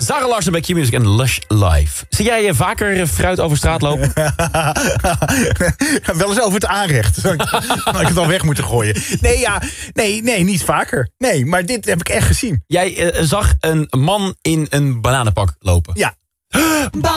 Zara Larsson bij Q-Music en Lush Live. Zie jij vaker fruit over straat lopen? Wel eens over het aanrecht. Had ik het al weg moeten gooien. Nee, niet vaker. Nee, maar dit heb ik echt gezien. Jij zag een man in een bananenpak lopen. Ja.